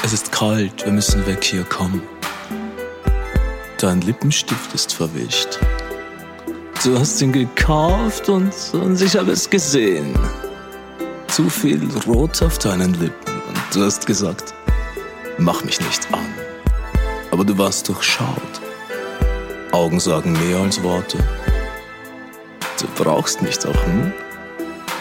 Es ist kalt, wir müssen weg hier, komm. Dein Lippenstift ist verwischt. Du hast ihn gekauft und ich habe es gesehen. Zu viel Rot auf deinen Lippen und du hast gesagt, mach mich nicht an. Aber du warst durchschaut. Augen sagen mehr als Worte. Du brauchst mich doch, hm?